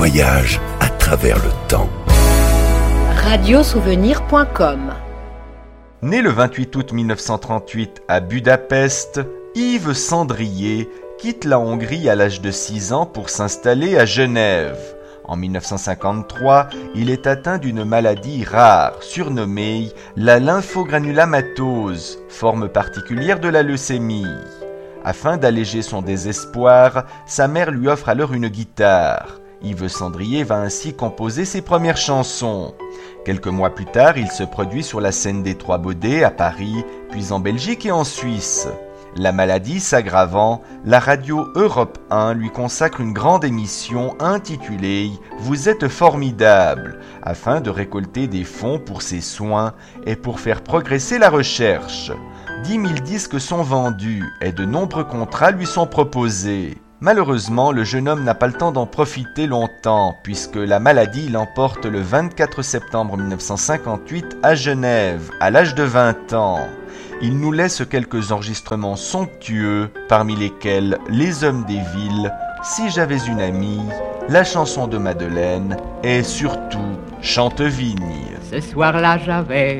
voyage à travers le temps. Radiosouvenir.com. Né le 28 août 1938 à Budapest, Yves Sandrié quitte la Hongrie à l'âge de 6 ans pour s'installer à Genève. En 1953, il est atteint d'une maladie rare, surnommée la lymphogranulomatose, forme particulière de la leucémie. Afin d'alléger son désespoir, sa mère lui offre alors une guitare. Yves Sandrié va ainsi composer ses premières chansons. Quelques mois plus tard, il se produit sur la scène des Trois Baudets à Paris, puis en Belgique et en Suisse. La maladie s'aggravant, la radio Europe 1 lui consacre une grande émission intitulée « Vous êtes formidable » afin de récolter des fonds pour ses soins et pour faire progresser la recherche. 10 000 disques sont vendus et de nombreux contrats lui sont proposés. Malheureusement, le jeune homme n'a pas le temps d'en profiter longtemps puisque la maladie l'emporte le 24 septembre 1958 à Genève, à l'âge de 20 ans. Il nous laisse quelques enregistrements somptueux, parmi lesquels Les Hommes des Villes, Si j'avais une amie, La chanson de Madeleine et surtout Chantevigne. Ce soir-là, j'avais